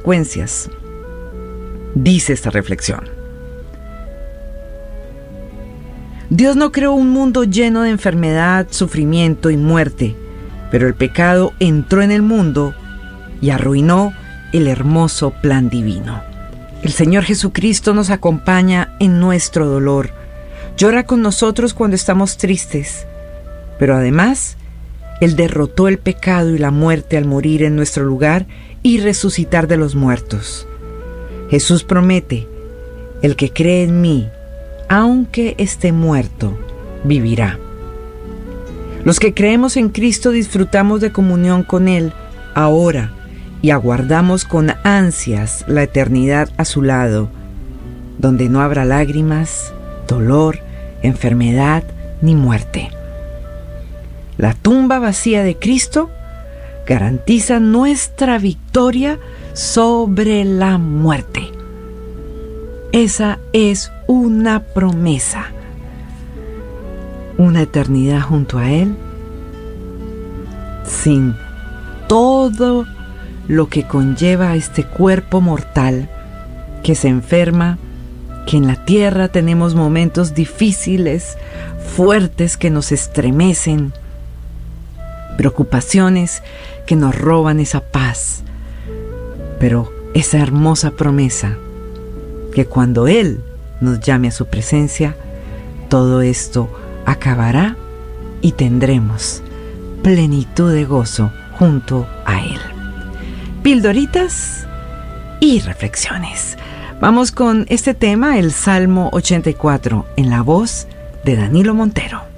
consecuencias. Dice esta reflexión: Dios no creó un mundo lleno de enfermedad, sufrimiento y muerte, pero el pecado entró en el mundo y arruinó el hermoso plan divino. El Señor Jesucristo nos acompaña en nuestro dolor, llora con nosotros cuando estamos tristes, pero además, Él derrotó el pecado y la muerte al morir en nuestro lugar y resucitar de los muertos. Jesús promete: el que cree en mí, aunque esté muerto, vivirá. Los que creemos en Cristo disfrutamos de comunión con Él ahora y aguardamos con ansias la eternidad a su lado, donde no habrá lágrimas, dolor, enfermedad ni muerte. La tumba vacía de Cristo garantiza nuestra victoria sobre la muerte. Esa es una promesa. Una eternidad junto a Él, sin todo lo que conlleva este cuerpo mortal que se enferma, que en la tierra tenemos momentos difíciles, fuertes que nos estremecen, preocupaciones que nos roban esa paz, pero esa hermosa promesa que cuando Él nos llame a su presencia, todo esto acabará y tendremos plenitud de gozo junto a Él. Pildoritas y reflexiones. Vamos con este tema, el Salmo 84, en la voz de Danilo Montero.